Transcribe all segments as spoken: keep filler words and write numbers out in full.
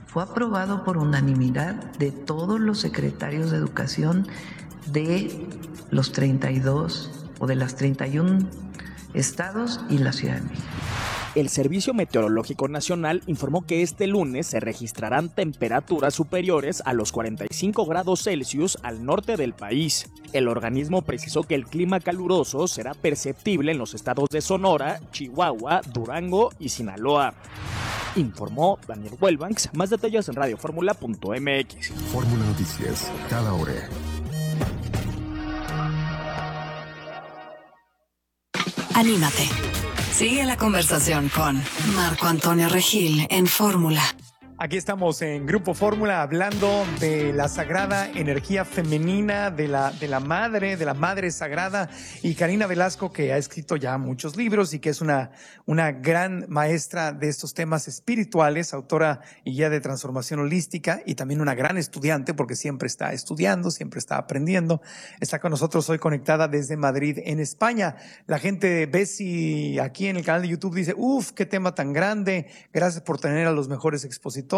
fue aprobado por unanimidad de todos los secretarios de educación de los treinta y dos o de las treinta y uno estados y la Ciudad de México. El Servicio Meteorológico Nacional informó que este lunes se registrarán temperaturas superiores a los cuarenta y cinco grados Celsius al norte del país. El organismo precisó que el clima caluroso será perceptible en los estados de Sonora, Chihuahua, Durango y Sinaloa. Informó Daniel Huelbanks. Más detalles en radio fórmula punto m x. Fórmula Noticias, cada hora. Anímate. Sigue la conversación con Marco Antonio Regil en Fórmula. Aquí estamos en Grupo Fórmula hablando de la sagrada energía femenina, de la, de la madre, de la madre sagrada. Y Karina Velasco, que ha escrito ya muchos libros y que es una, una gran maestra de estos temas espirituales, autora y guía de transformación holística y también una gran estudiante porque siempre está estudiando, siempre está aprendiendo. Está con nosotros hoy conectada desde Madrid, en España. La gente ve si aquí en el canal de YouTube dice, uff, qué tema tan grande. Gracias por tener a los mejores expositores.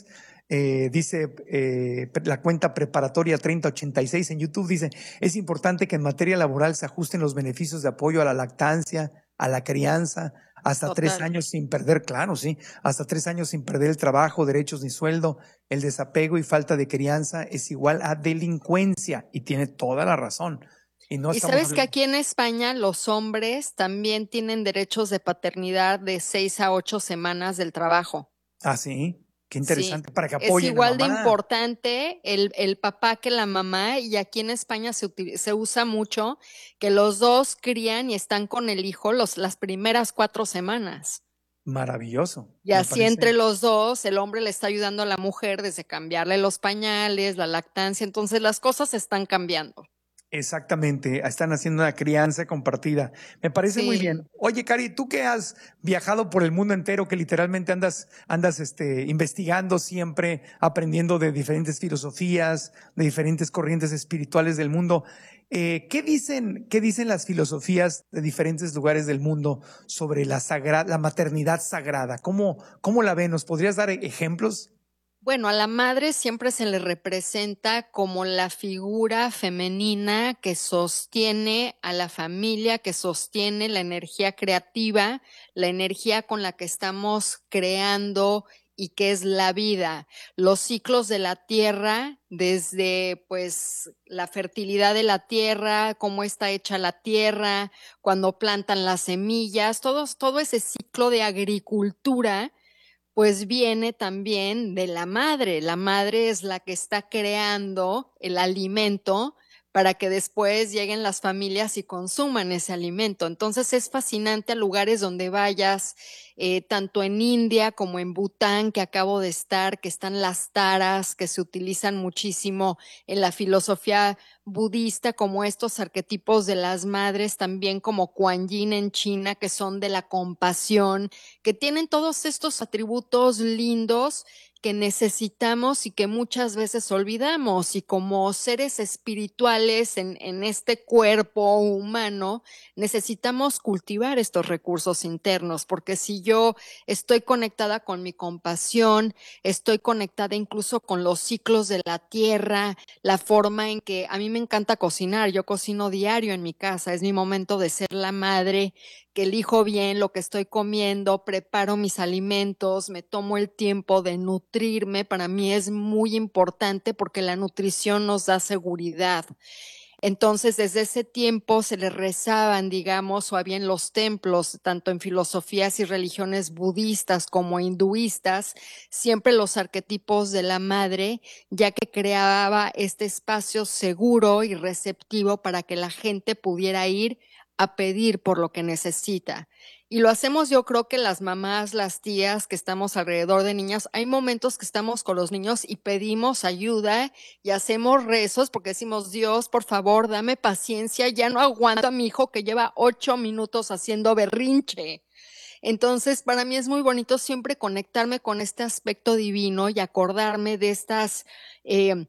Eh, dice eh, la cuenta preparatoria treinta ochenta y seis en YouTube, dice, es importante que en materia laboral se ajusten los beneficios de apoyo a la lactancia, a la crianza, hasta Total. tres años sin perder, claro, sí, hasta tres años sin perder el trabajo, derechos ni sueldo. El desapego y falta de crianza es igual a delincuencia y tiene toda la razón. Y, no y sabes hablando... que aquí en España los hombres también tienen derechos de paternidad de seis a ocho semanas del trabajo. Ah, sí. Qué interesante, sí, para que apoyen. Es igual a la mamá. de importante el, el papá que la mamá, y aquí en España se, se usa mucho que los dos crían y están con el hijo los, las primeras cuatro semanas. Maravilloso. Y así parece... entre los dos, el hombre le está ayudando a la mujer desde cambiarle los pañales, la lactancia, entonces las cosas están cambiando. Exactamente, están haciendo una crianza compartida. Me parece sí. muy bien. Oye, Cari, tú que has viajado por el mundo entero, que literalmente andas, andas este, investigando siempre, aprendiendo de diferentes filosofías, de diferentes corrientes espirituales del mundo, eh, ¿qué dicen, qué dicen las filosofías de diferentes lugares del mundo sobre la sagrada, la maternidad sagrada? ¿Cómo, cómo la ven? ¿Nos podrías dar ejemplos? Bueno, a la madre siempre se le representa como la figura femenina que sostiene a la familia, que sostiene la energía creativa, la energía con la que estamos creando y que es la vida. Los ciclos de la tierra, desde pues la fertilidad de la tierra, cómo está hecha la tierra, cuando plantan las semillas, todo, todo ese ciclo de agricultura, pues viene también de la madre. La madre es la que está creando el alimento para que después lleguen las familias y consuman ese alimento. Entonces es fascinante a lugares donde vayas, eh, tanto en India como en Bután, que acabo de estar, que están las taras, que se utilizan muchísimo en la filosofía budista, como estos arquetipos de las madres, también como Kuan Yin en China, que son de la compasión, que tienen todos estos atributos lindos que necesitamos y que muchas veces olvidamos, y como seres espirituales en, en este cuerpo humano necesitamos cultivar estos recursos internos, porque si yo estoy conectada con mi compasión, estoy conectada incluso con los ciclos de la tierra, la forma en que a mí me encanta cocinar, yo cocino diario en mi casa, es mi momento de ser la madre, que elijo bien lo que estoy comiendo, preparo mis alimentos, me tomo el tiempo de nutrirme. Para mí es muy importante porque la nutrición nos da seguridad. Entonces, desde ese tiempo se les rezaban, digamos, o había en los templos, tanto en filosofías y religiones budistas como hinduistas, siempre los arquetipos de la madre, ya que creaba este espacio seguro y receptivo para que la gente pudiera ir a pedir por lo que necesita. Y lo hacemos, yo creo que las mamás, las tías que estamos alrededor de niños, hay momentos que estamos con los niños y pedimos ayuda y hacemos rezos porque decimos, Dios, por favor, dame paciencia, ya no aguanto a mi hijo que lleva ocho minutos haciendo berrinche. Entonces, para mí es muy bonito siempre conectarme con este aspecto divino y acordarme de estas eh,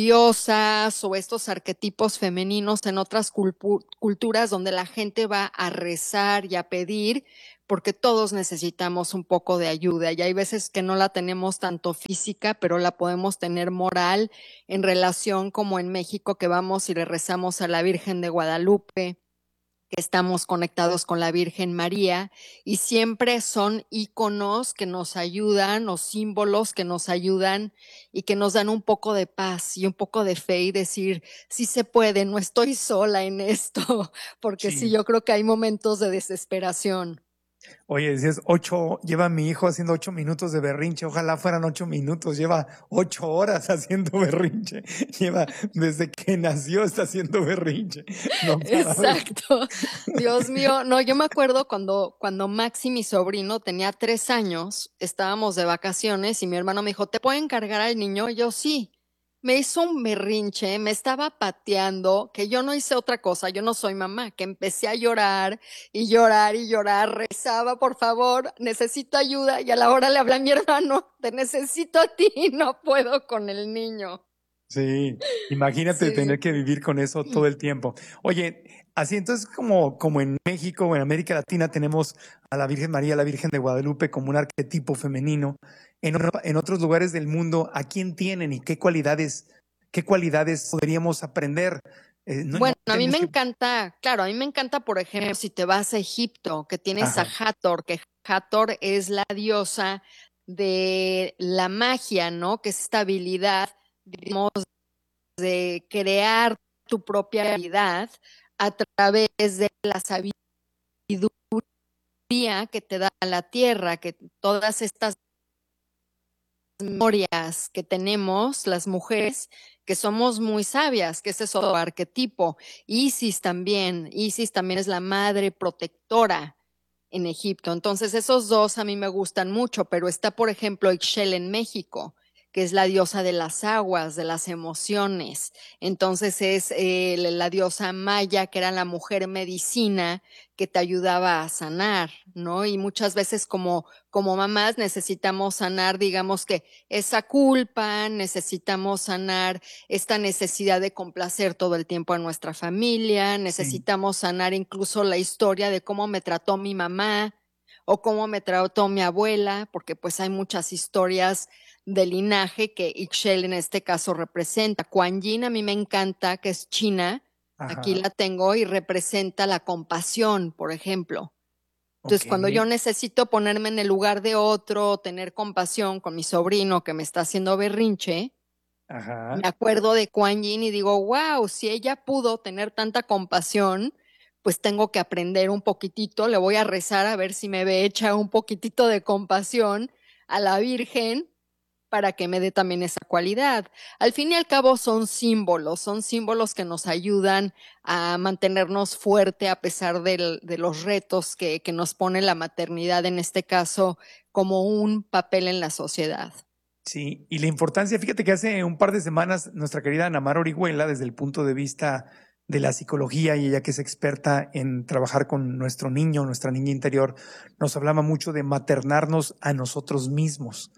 diosas o estos arquetipos femeninos en otras culpu- culturas donde la gente va a rezar y a pedir porque todos necesitamos un poco de ayuda y hay veces que no la tenemos tanto física, pero la podemos tener moral en relación como en México que vamos y le rezamos a la Virgen de Guadalupe, que estamos conectados con la Virgen María y siempre son íconos que nos ayudan o símbolos que nos ayudan y que nos dan un poco de paz y un poco de fe y decir, sí se puede, no estoy sola en esto, porque sí, Sí. yo creo que hay momentos de desesperación. Oye, decías ocho, lleva mi hijo haciendo ocho minutos de berrinche, ojalá fueran ocho minutos, lleva ocho horas haciendo berrinche, lleva desde que nació está haciendo berrinche. No para de- Exacto. Dios mío, no, yo me acuerdo cuando, cuando Maxi, mi sobrino, tenía tres años, estábamos de vacaciones y mi hermano me dijo, ¿te puedo encargar al niño? Y yo sí. Me hizo un berrinche, me estaba pateando, que yo no hice otra cosa, yo no soy mamá, que empecé a llorar y llorar y llorar, rezaba, por favor, necesito ayuda y a la hora le hablé a mi hermano, te necesito a ti, no puedo con el niño. Sí, imagínate Sí. tener que vivir con eso todo el tiempo. Oye, así entonces como, como en México o en América Latina tenemos a la Virgen María, la Virgen de Guadalupe como un arquetipo femenino. En, otro- en otros lugares del mundo, ¿a quién tienen y qué cualidades, qué cualidades podríamos aprender? Eh, no- Bueno, no a mí tienes me que- encanta, claro, a mí me encanta, por ejemplo, si te vas a Egipto, que tienes a Ajá. Hathor, que Hathor es la diosa de la magia, ¿no? Que es esta habilidad, digamos, de crear tu propia realidad a través de la sabiduría que te da la tierra, que todas estas memorias que tenemos las mujeres, que somos muy sabias, que ese es otro arquetipo. Isis también, Isis también es la madre protectora en Egipto. Entonces esos dos a mí me gustan mucho, pero está por ejemplo Ixchel en México, que es la diosa de las aguas, de las emociones. Entonces es eh, la diosa maya, que era la mujer medicina que te ayudaba a sanar, ¿no? Y muchas veces como, como mamás necesitamos sanar, digamos que esa culpa, necesitamos sanar esta necesidad de complacer todo el tiempo a nuestra familia, necesitamos sanar incluso la historia de cómo me trató mi mamá o cómo me trató mi abuela, porque pues hay muchas historias de linaje que Ixchel en este caso representa. Kuan Yin a mí me encanta, que es china, aquí Ajá. la tengo y representa la compasión, por ejemplo. Entonces, Ok. cuando yo necesito ponerme en el lugar de otro, tener compasión con mi sobrino que me está haciendo berrinche, Ajá. me acuerdo de Kuan Yin y digo, wow, si ella pudo tener tanta compasión, pues tengo que aprender un poquitito, le voy a rezar a ver si me ve hecha un poquitito de compasión a la Virgen para que me dé también esa cualidad. Al fin y al cabo son símbolos, son símbolos que nos ayudan a mantenernos fuerte a pesar del, de los retos que, que nos pone la maternidad, en este caso, como un papel en la sociedad. Sí, y la importancia, fíjate que hace un par de semanas nuestra querida Ana Mar Orihuela, desde el punto de vista de la psicología y ella que es experta en trabajar con nuestro niño, nuestra niña interior, nos hablaba mucho de maternarnos a nosotros mismos.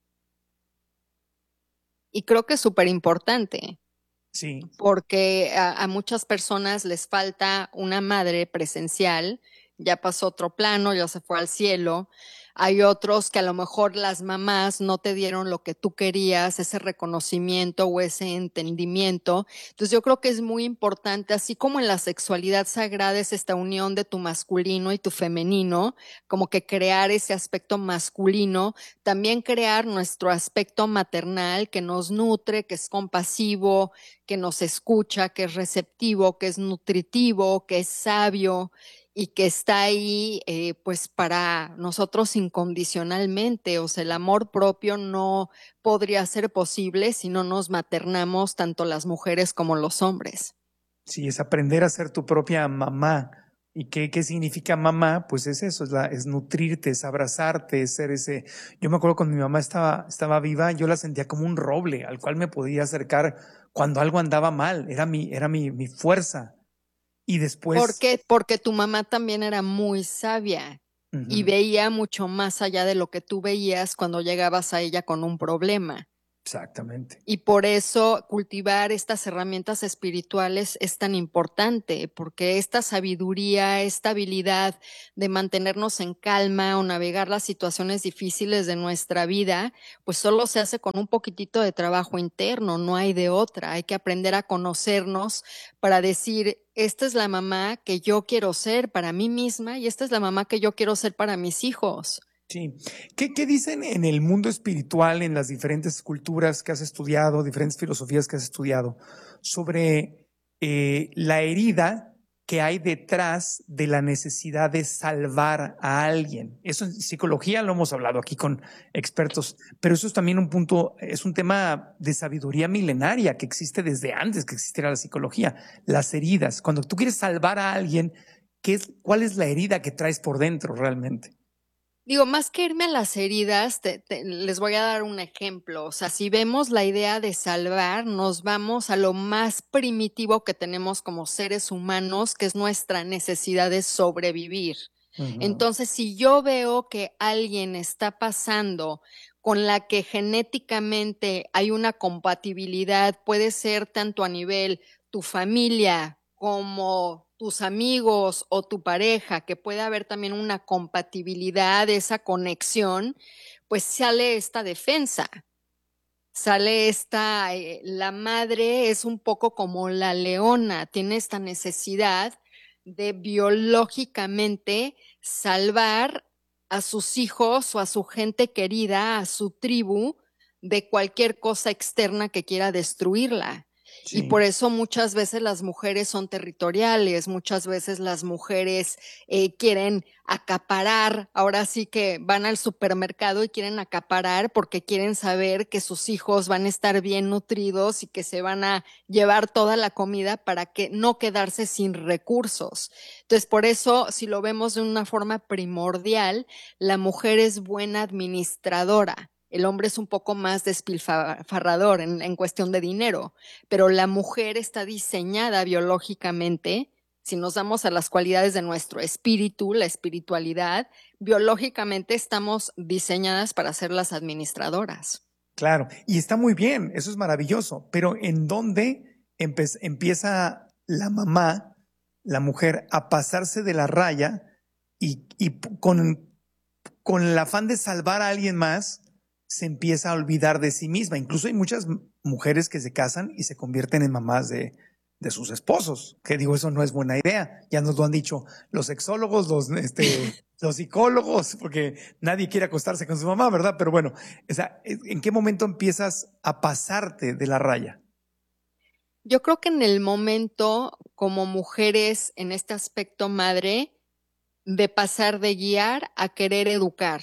Y creo que es súper importante, Sí, porque a, a muchas personas les falta una madre presencial, ya pasó otro plano, ya se fue al cielo. Hay otros que a lo mejor las mamás no te dieron lo que tú querías, ese reconocimiento o ese entendimiento. Entonces yo creo que es muy importante, así como en la sexualidad sagrada es esta unión de tu masculino y tu femenino, como que crear ese aspecto masculino, también crear nuestro aspecto maternal que nos nutre, que es compasivo, que nos escucha, que es receptivo, que es nutritivo, que es sabio y que está ahí eh, pues para nosotros incondicionalmente. O sea, el amor propio no podría ser posible si no nos maternamos tanto las mujeres como los hombres. sí, es aprender a ser tu propia mamá. ¿Y qué, qué significa mamá? Pues es eso, es, la, es nutrirte, es abrazarte, es ser ese. Yo me acuerdo cuando mi mamá estaba, estaba viva, yo la sentía como un roble al cual me podía acercar cuando algo andaba mal, era mi, era mi, mi fuerza. Y después, ¿Por qué? Porque tu mamá también era muy sabia y ujú, veía mucho más allá de lo que tú veías cuando llegabas a ella con un problema. Exactamente. Y por eso cultivar estas herramientas espirituales es tan importante, porque esta sabiduría, esta habilidad de mantenernos en calma o navegar las situaciones difíciles de nuestra vida, pues solo se hace con un poquitito de trabajo interno, no hay de otra. Hay que aprender a conocernos para decir, esta es la mamá que yo quiero ser para mí misma y esta es la mamá que yo quiero ser para mis hijos. Sí. ¿Qué, ¿Qué dicen en el mundo espiritual, en las diferentes culturas que has estudiado, diferentes filosofías que has estudiado, sobre eh, la herida que hay detrás de la necesidad de salvar a alguien? Eso en psicología lo hemos hablado aquí con expertos, pero eso es también un punto, es un tema de sabiduría milenaria que existe desde antes que existiera la psicología. Las heridas, cuando tú quieres salvar a alguien, ¿qué es, ¿cuál es la herida que traes por dentro realmente? Digo, más que irme a las heridas, te, te, les voy a dar un ejemplo. O sea, si vemos la idea de salvar, nos vamos a lo más primitivo que tenemos como seres humanos, que es nuestra necesidad de sobrevivir. Uh-huh. Entonces, si yo veo que alguien está pasando con la que genéticamente hay una compatibilidad, puede ser tanto a nivel tu familia como tus amigos o tu pareja, que puede haber también una compatibilidad, esa conexión, pues sale esta defensa, sale esta, eh, la madre es un poco como la leona, tiene esta necesidad de biológicamente salvar a sus hijos o a su gente querida, a su tribu, de cualquier cosa externa que quiera destruirla. Sí. Y por eso muchas veces las mujeres son territoriales, muchas veces las mujeres eh, quieren acaparar, ahora sí que van al supermercado y quieren acaparar porque quieren saber que sus hijos van a estar bien nutridos y que se van a llevar toda la comida para que no quedarse sin recursos. Entonces, por eso, si lo vemos de una forma primordial, la mujer es buena administradora. El hombre es un poco más despilfarrador en, en cuestión de dinero, pero la mujer está diseñada biológicamente, si nos damos a las cualidades de nuestro espíritu, la espiritualidad, biológicamente estamos diseñadas para ser las administradoras. Claro, y está muy bien, eso es maravilloso, pero ¿en dónde empe- empieza la mamá, la mujer, a pasarse de la raya y, y con, con el afán de salvar a alguien más, se empieza a olvidar de sí misma? Incluso hay muchas mujeres que se casan y se convierten en mamás de, de sus esposos, que digo, eso no es buena idea. Ya nos lo han dicho los sexólogos, los, este, los psicólogos, porque nadie quiere acostarse con su mamá, ¿verdad? Pero bueno, o sea, ¿en qué momento empiezas a pasarte de la raya? Yo creo que en el momento, como mujeres en este aspecto madre, de pasar de guiar a querer educar.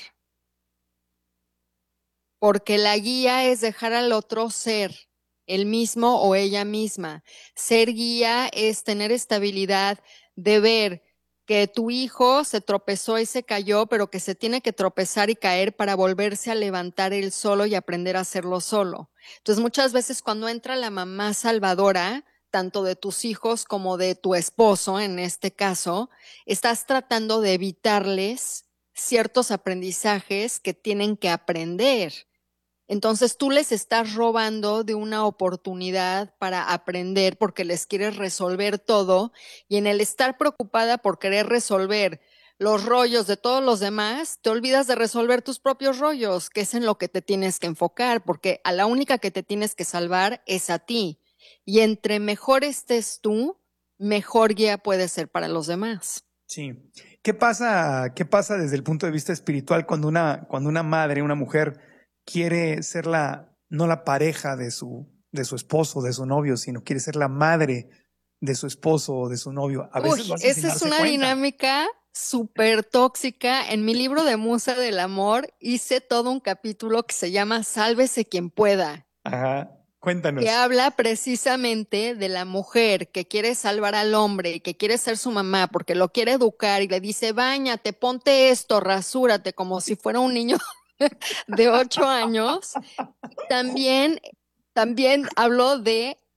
Porque la guía es dejar al otro ser, él mismo o ella misma. Ser guía es tener estabilidad de ver que tu hijo se tropezó y se cayó, pero que se tiene que tropezar y caer para volverse a levantar él solo y aprender a hacerlo solo. Entonces, muchas veces cuando entra la mamá salvadora, tanto de tus hijos como de tu esposo, en este caso, estás tratando de evitarles ciertos aprendizajes que tienen que aprender. Entonces tú les estás robando de una oportunidad para aprender porque les quieres resolver todo, y en el estar preocupada por querer resolver los rollos de todos los demás, te olvidas de resolver tus propios rollos, que es en lo que te tienes que enfocar, porque a la única que te tienes que salvar es a ti. Y entre mejor estés tú, mejor guía puedes ser para los demás. Sí. ¿Qué pasa, qué pasa desde el punto de vista espiritual cuando una, cuando una madre, una mujer quiere ser la, no la pareja de su, de su esposo, de su novio, sino quiere ser la madre de su esposo o de su novio? A veces Uy, lo hace esa sin es darse una cuenta. dinámica súper tóxica. En mi libro de Musa del Amor hice todo un capítulo que se llama Sálvese quien pueda. Ajá, cuéntanos. Que habla precisamente de la mujer que quiere salvar al hombre y que quiere ser su mamá porque lo quiere educar y le dice, báñate, ponte esto, rasúrate, como si fuera un niño de ocho años. También, también hablo de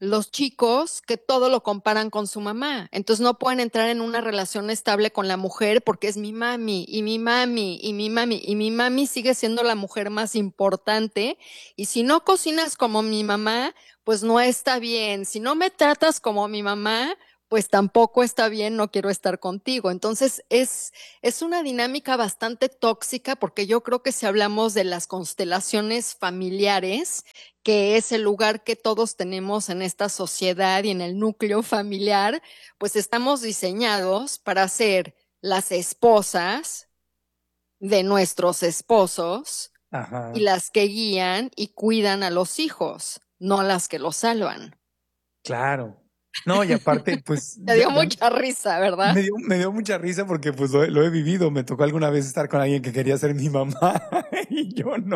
los chicos que todo lo comparan con su mamá. Entonces no pueden entrar en una relación estable con la mujer porque es mi mami y mi mami y mi mami y mi mami sigue siendo la mujer más importante. Y si no cocinas como mi mamá, pues no está bien. Si no me tratas como mi mamá, pues tampoco está bien, no quiero estar contigo. Entonces es, es una dinámica bastante tóxica porque yo creo que si hablamos de las constelaciones familiares, que es el lugar que todos tenemos en esta sociedad y en el núcleo familiar, pues estamos diseñados para ser las esposas de nuestros esposos. Ajá. Y las que guían y cuidan a los hijos, no las que los salvan. Claro. No, y aparte, pues... Te dio mucha risa, ¿verdad? Me dio, me dio mucha risa porque pues lo, lo he vivido. Me tocó alguna vez estar con alguien que quería ser mi mamá y yo no.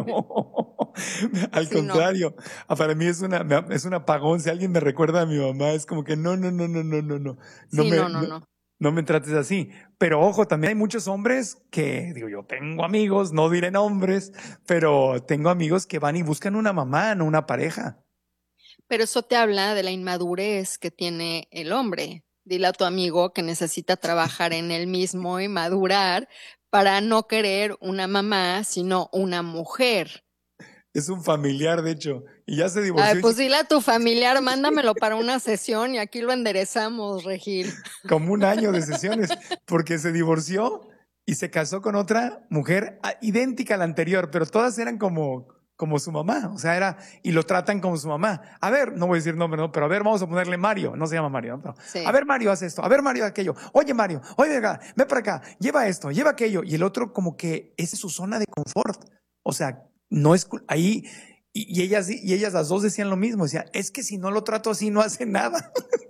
Al sí, contrario, no. Para mí es una es un apagón. Si alguien me recuerda a mi mamá, es como que no, no, no, no, no, no, no. No, sí, me, no, no, no. no. No me trates así. Pero ojo, también hay muchos hombres que, digo, yo tengo amigos, no diré nombres, pero tengo amigos que van y buscan una mamá, no una pareja. Pero eso te habla de la inmadurez que tiene el hombre. Dile a tu amigo que necesita trabajar en él mismo y madurar para no querer una mamá, sino una mujer. Es un familiar, de hecho, y ya se divorció. Ay, pues dile a tu familiar, mándamelo para una sesión y aquí lo enderezamos, Regil. Como un año de sesiones, porque se divorció y se casó con otra mujer idéntica a la anterior, pero todas eran como... como su mamá, o sea, era, y lo tratan como su mamá. A ver, no voy a decir nombre, no, pero a ver, vamos a ponerle Mario, no se llama Mario, ¿no? Pero, sí. A ver, Mario, haz esto, a ver, Mario, aquello, oye, Mario, oye, acá, ven para acá, lleva esto, lleva aquello, y el otro como que esa es su zona de confort, o sea, no es, ahí, y, y ellas, y ellas las dos decían lo mismo, decían, es que si no lo trato así, no hace nada.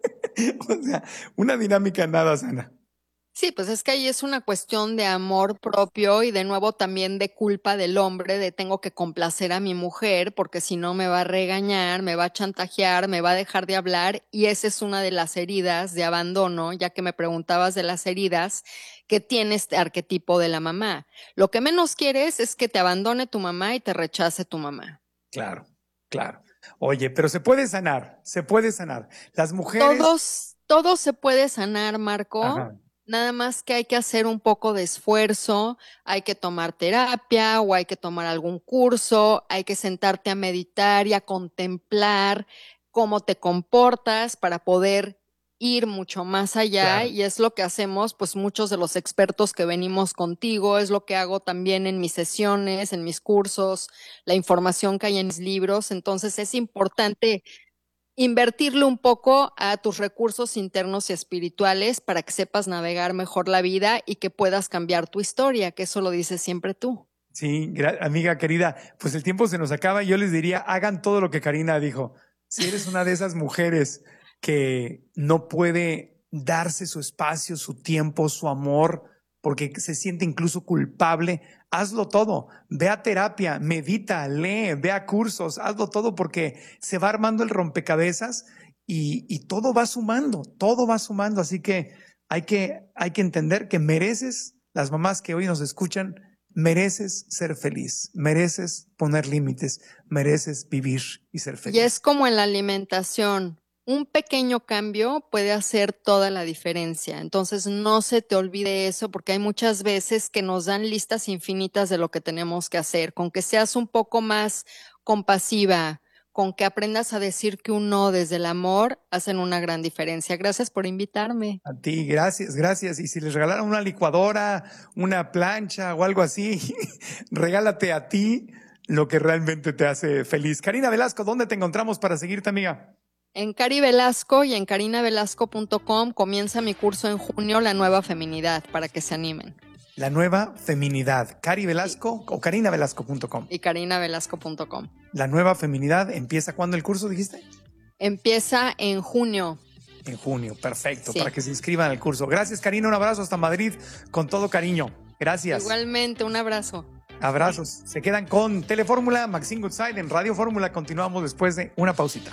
O sea, una dinámica nada sana. Sí, pues es que ahí es una cuestión de amor propio y de nuevo también de culpa del hombre, de tengo que complacer a mi mujer porque si no me va a regañar, me va a chantajear, me va a dejar de hablar y esa es una de las heridas de abandono, ya que me preguntabas de las heridas que tiene este arquetipo de la mamá. Lo que menos quieres es que te abandone tu mamá y te rechace tu mamá. Claro, claro. Oye, pero se puede sanar, se puede sanar. Las mujeres... Todos, todo se puede sanar, Marco. Ajá. Nada más que hay que hacer un poco de esfuerzo, hay que tomar terapia o hay que tomar algún curso, hay que sentarte a meditar y a contemplar cómo te comportas para poder ir mucho más allá. Claro. Y es lo que hacemos, pues muchos de los expertos que venimos contigo, es lo que hago también en mis sesiones, en mis cursos, la información que hay en mis libros. Entonces es importante invertirle un poco a tus recursos internos y espirituales para que sepas navegar mejor la vida y que puedas cambiar tu historia, que eso lo dices siempre tú. Sí, amiga querida, pues el tiempo se nos acaba y yo les diría, hagan todo lo que Karina dijo. Si eres una de esas mujeres que no puede darse su espacio, su tiempo, su amor, porque se siente incluso culpable, hazlo todo. Ve a terapia, medita, lee, ve a cursos, hazlo todo porque se va armando el rompecabezas y, y todo va sumando, todo va sumando. Así que hay, que hay que entender que mereces, las mamás que hoy nos escuchan, mereces ser feliz, mereces poner límites, mereces vivir y ser feliz. Y es como en la alimentación. Un pequeño cambio puede hacer toda la diferencia. Entonces no se te olvide eso porque hay muchas veces que nos dan listas infinitas de lo que tenemos que hacer. Con que seas un poco más compasiva, con que aprendas a decir que un no desde el amor hacen una gran diferencia. Gracias por invitarme. A ti, gracias, gracias. Y si les regalaron una licuadora, una plancha o algo así, regálate a ti lo que realmente te hace feliz. Karina Velasco, ¿dónde te encontramos para seguirte, amiga? En Cari Velasco y en karina velasco punto com comienza mi curso en junio, La Nueva Feminidad, para que se animen. La Nueva Feminidad, Cari Velasco sí. O karina velasco punto com. Y karina velasco punto com. La Nueva Feminidad, ¿empieza cuándo el curso, dijiste? Empieza en junio. En junio, perfecto, sí. Para que se inscriban al curso. Gracias, Karina, un abrazo hasta Madrid, con todo cariño. Gracias. Igualmente, un abrazo. Abrazos. Se quedan con Telefórmula, Maxine Goodside en Radio Fórmula. Continuamos después de una pausita.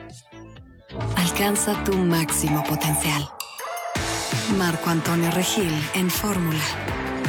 Alcanza tu máximo potencial. Marco Antonio Regil en Fórmula.